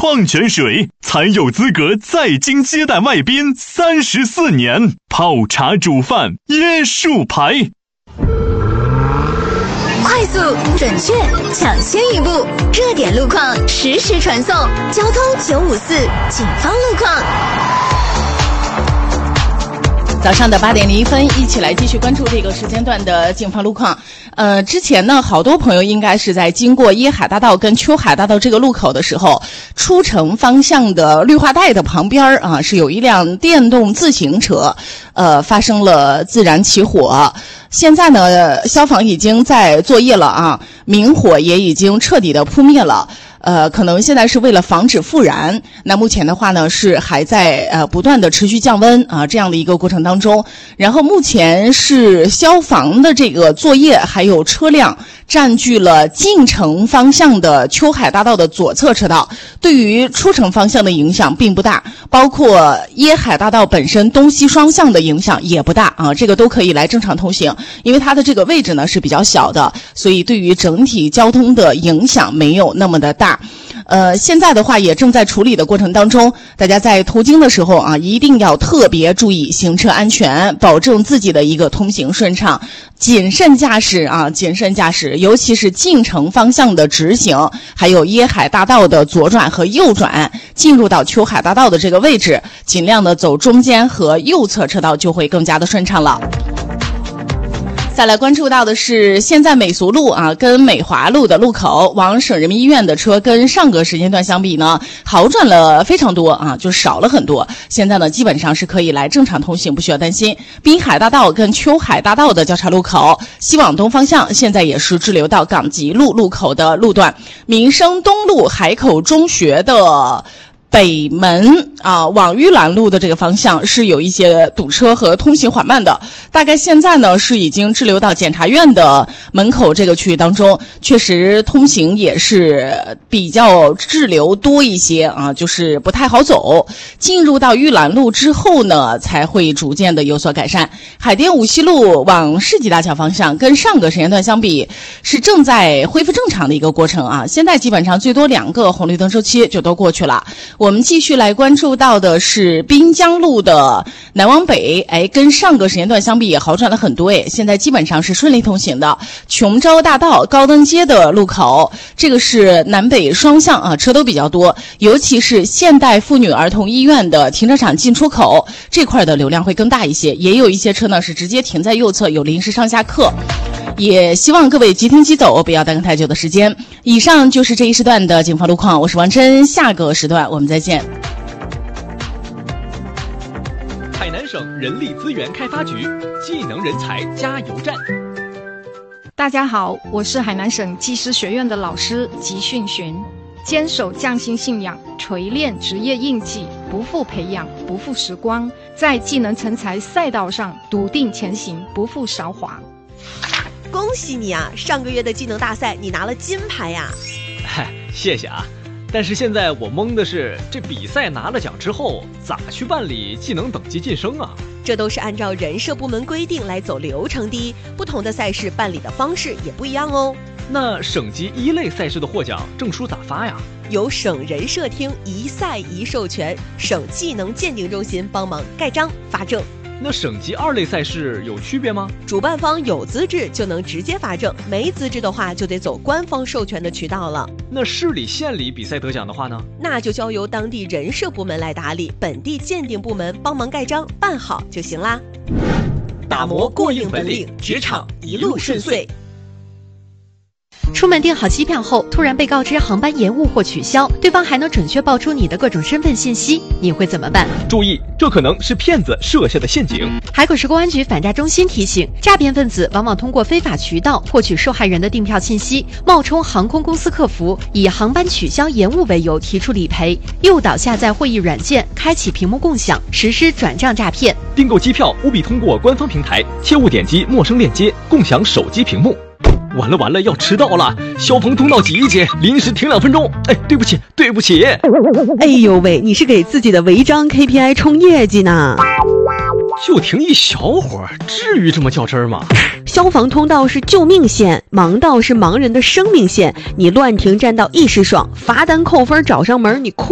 矿泉水，才有资格在京接待外宾34年。泡茶煮饭椰树牌。 快速、准确、抢先一步，热点路况实时传送。交通954，警方路况。 早上的8点01分，一起来继续关注这个时间段的警方路况。之前呢，好多朋友应该是在经过椰海大道跟秋海大道这个路口的时候，出城方向的绿化带的旁边啊，是有一辆电动自行车，发生了自燃起火。现在呢，消防已经在作业了啊，明火也已经彻底的扑灭了。可能现在是为了防止复燃，那目前的话呢是还在不断的持续降温啊这样的一个过程当中。然后目前是消防的这个作业还有车辆占据了进城方向的秋海大道的左侧车道，对于出城方向的影响并不大，包括椰海大道本身东西双向的影响也不大啊，这个都可以来正常通行，因为它的这个位置呢是比较小的，所以对于整体交通的影响没有那么的大。现在的话也正在处理的过程当中，大家在途经的时候啊，一定要特别注意行车安全，保证自己的一个通行顺畅，谨慎驾驶啊，谨慎驾驶，尤其是进城方向的直行，还有椰海大道的左转和右转，进入到秋海大道的这个位置，尽量的走中间和右侧车道就会更加的顺畅了。再来关注到的是，现在美俗路啊跟美华路的路口往省人民医院的车跟上个时间段相比呢，好转了非常多啊，就少了很多。现在呢，基本上是可以来正常通行，不需要担心。滨海大道跟秋海大道的交叉路口，西往东方向现在也是滞留到港吉路路口的路段。民生东路海口中学的北门啊，往玉兰路的这个方向是有一些堵车和通行缓慢的，大概现在呢是已经滞留到检察院的门口这个区域当中，确实通行也是比较滞留多一些啊，就是不太好走。进入到玉兰路之后呢，才会逐渐的有所改善。海淀五溪路往世纪大桥方向跟上个时间段相比是正在恢复正常的一个过程啊，现在基本上最多2个红绿灯周期就都过去了。我们继续来关注到的是滨江路的南往北，跟上个时间段相比也好转了很多现在基本上是顺利通行的。琼州大道高登街的路口，这个是南北双向啊，车都比较多，尤其是现代妇女儿童医院的停车场进出口这块的流量会更大一些，也有一些车呢是直接停在右侧，有临时上下客。也希望各位即听即走，不要耽搁太久的时间。以上就是这一时段的警方路况，我是王真，下个时段我们再见。 海南省人力资源开发局技能人才加油站。 大家好，我是海南省技师学院的老师吉训群，坚守匠心信仰，锤炼职业印记，不负培养，不负时光，在技能成才赛道上笃定前行，不负韶华。 恭喜你啊，上个月的技能大赛你拿了金牌呀。 嗨，谢谢啊。但是现在我懵的是，这比赛拿了奖之后咋去办理技能等级晋升啊？ 这都是按照人社部门规定来走流程的，不同的赛事办理的方式也不一样哦。 那省级1类赛事的获奖证书咋发呀？ 由省人社厅一赛一授权，省技能鉴定中心帮忙盖章发证。 那省级2类赛事有区别吗？ 主办方有资质就能直接发证，没资质的话就得走官方授权的渠道了。 那市里县里比赛得奖的话呢？ 那就交由当地人社部门来打理，本地鉴定部门帮忙盖章办好就行啦。打磨过硬本领，职场一路顺遂。 出门订好机票后，突然被告知航班延误或取消，对方还能准确报出你的各种身份信息，你会怎么办？ 注意，这可能是骗子设下的陷阱。 海口市公安局反诈中心提醒，诈骗分子往往通过非法渠道获取受害人的订票信息，冒充航空公司客服，以航班取消延误为由提出理赔，诱导下载会议软件，开启屏幕共享，实施转账诈骗。 订购机票务必通过官方平台，切勿点击陌生链接，共享手机屏幕。完了，要迟到了！消防通道挤一挤，临时停2分钟。对不起。 哎呦喂，你是给自己的违章 KPI 冲业绩呢？ 就停一小会儿，至于这么较真儿吗？ 消防通道是救命线，盲道是盲人的生命线。你乱停占道一时爽，罚单扣分找上门，你哭